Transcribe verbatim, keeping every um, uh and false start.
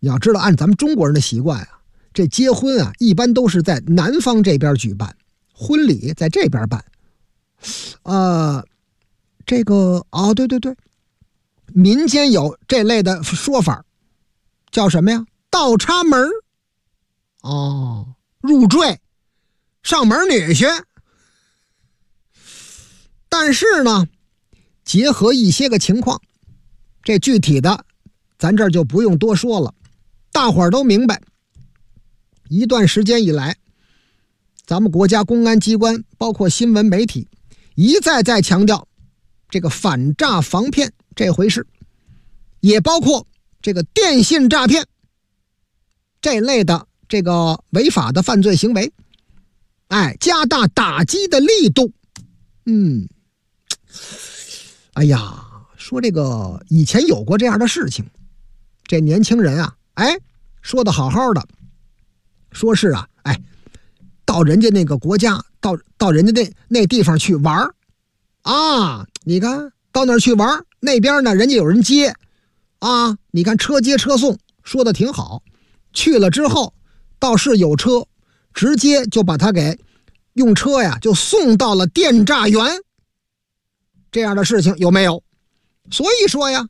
你要知道，按咱们中国人的习惯啊，这结婚啊，一般都是在男方这边举办，婚礼在这边办。呃，这个哦，对对对，民间有这类的说法，叫什么呀？倒插门哦，入赘，上门女婿。但是呢，结合一些个情况，这具体的咱这儿就不用多说了，大伙儿都明白。一段时间以来，咱们国家公安机关包括新闻媒体一再再强调这个反诈防骗这回事，也包括这个电信诈骗这类的这个违法的犯罪行为，哎，加大打击的力度。嗯，哎呀，说这个以前有过这样的事情，这年轻人啊，哎，说的好好的，说是啊，哎，到人家那个国家，到到人家那那地方去玩啊，你看到那儿去玩，那边呢人家有人接啊，你看车接车送，说的挺好。去了之后，倒是有车，直接就把他给用车呀，就送到了电诈园。这样的事情有没有？所以说呀，